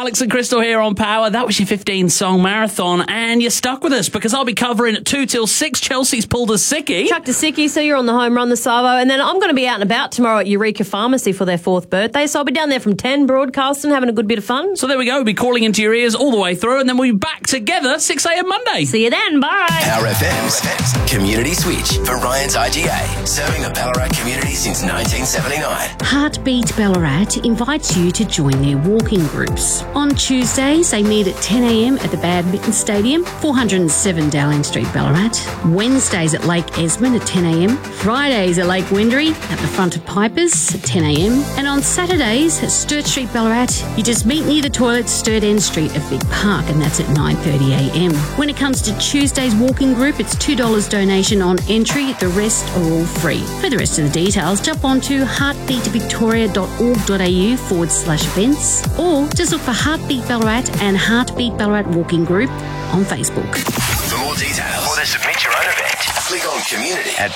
Alex and Crystal here on Power. That was your 15-song marathon, and you're stuck with us because I'll be covering at 2 till 6. Chelsea's pulled a sickie. Chucked a sickie, so you're on the home run, the Savo. And then I'm going to be out and about tomorrow at Eureka Pharmacy for their 4th birthday, so I'll be down there from 10, broadcasting, having a good bit of fun. So there we go. We'll be calling into your ears all the way through, and then we'll be back together 6 a.m. Monday. See you then. Bye. Power FM's Community Switch for Ryan's IGA, serving the Ballarat community since 1979. Heartbeat Ballarat invites you to join their walking groups. On Tuesdays, they meet at 10 a.m. at the Badminton Stadium, 407 Dowling Street, Ballarat. Wednesdays at Lake Esmond at 10 a.m. Fridays at Lake Wendouree at the front of Pipers at 10 a.m. And on Saturdays at Sturt Street, Ballarat, you just meet near the toilet, Sturt End Street at Vic Park, and that's at 9:30 a.m. When it comes to Tuesday's walking group, it's $2 donation on entry. The rest are all free. For the rest of the details, jump on to heartbeatvictoria.org.au/events or just look for Heartbeat Ballarat and Heartbeat Ballarat Walking Group on Facebook. For more details or to submit your own event, click on community at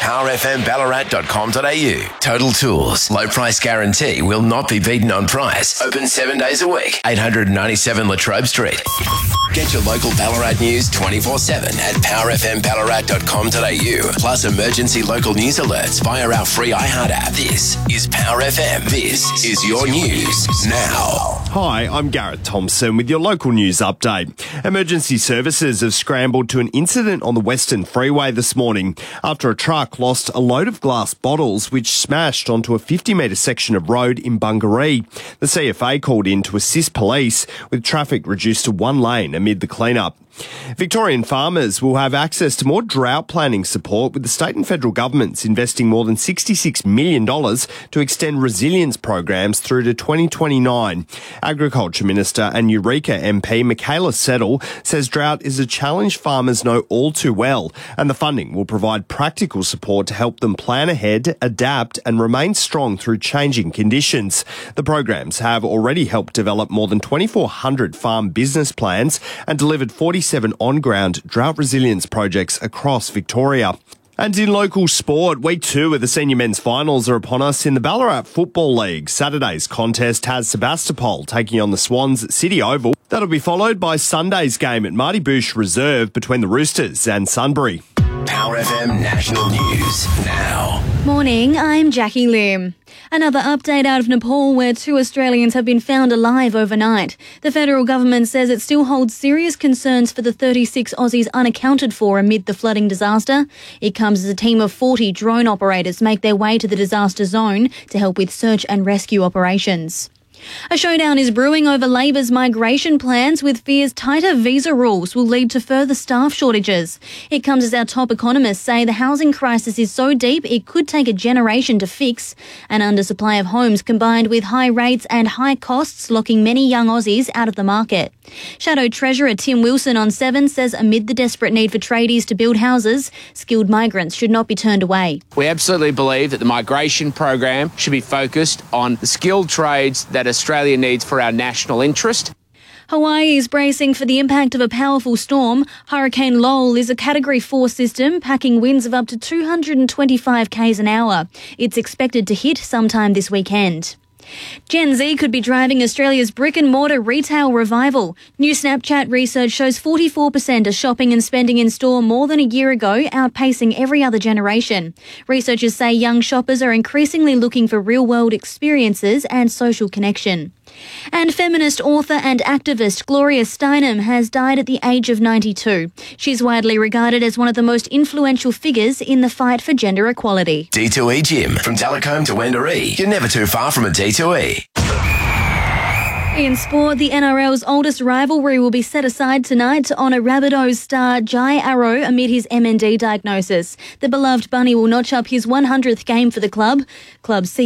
powerfmballarat.com.au. Total Tools. Low price guarantee will not be beaten on price. Open 7 days a week. 897 Latrobe Street. Get your local Ballarat news 24/7 at powerfmballarat.com.au. Plus emergency local news alerts via our free iHeart app. This is Power FM. This is your news now. Hi, I'm Gareth Thompson with your local news update. Emergency services have scrambled to an incident on the Western Freeway this morning after a truck lost a load of glass bottles which smashed onto a 50-metre section of road in Bungaree. The CFA called in to assist police with traffic reduced to one lane amid the clean-up. Victorian farmers will have access to more drought planning support, with the state and federal governments investing more than $66 million to extend resilience programs through to 2029. Agriculture Minister and Eureka MP Michaela Settle says drought is a challenge farmers know all too well, and the funding will provide practical support to help them plan ahead, adapt and remain strong through changing conditions. The programs have already helped develop more than 2,400 farm business plans and delivered 47 on-ground drought resilience projects across Victoria. And in local sport, week 2 of the senior men's finals are upon us in the Ballarat Football League. Saturday's contest has Sebastopol taking on the Swans at City Oval. That'll be followed by Sunday's game at Marty Boosh Reserve between the Roosters and Sunbury. Power FM National News now. Morning, I'm Jackie Lim. Another update out of Nepal, where 2 Australians have been found alive overnight. The federal government says it still holds serious concerns for the 36 Aussies unaccounted for amid the flooding disaster. It comes as a team of 40 drone operators make their way to the disaster zone to help with search and rescue operations. A showdown is brewing over Labor's migration plans, with fears tighter visa rules will lead to further staff shortages. It comes as our top economists say the housing crisis is so deep it could take a generation to fix. An undersupply of homes combined with high rates and high costs locking many young Aussies out of the market. Shadow Treasurer Tim Wilson on 7 says amid the desperate need for tradies to build houses, skilled migrants should not be turned away. We absolutely believe that the migration program should be focused on the skilled trades that Australia needs for our national interest. Hawaii is bracing for the impact of a powerful storm. Hurricane Lowell is a Category 4 system, packing winds of up to 225 k's an hour. It's expected to hit sometime this weekend. Gen Z could be driving Australia's brick-and-mortar retail revival. New Snapchat research shows 44% are shopping and spending in store more than a year ago, outpacing every other generation. Researchers say young shoppers are increasingly looking for real-world experiences and social connection. And feminist author and activist Gloria Steinem has died at the age of 92. She's widely regarded as one of the most influential figures in the fight for gender equality. D2E Gym. From Telecombe to Wendouree. You're never too far from a D2E. In sport, the NRL's oldest rivalry will be set aside tonight to honour Rabbitohs star Jai Arrow amid his MND diagnosis. The beloved bunny will notch up his 100th game for the club. Club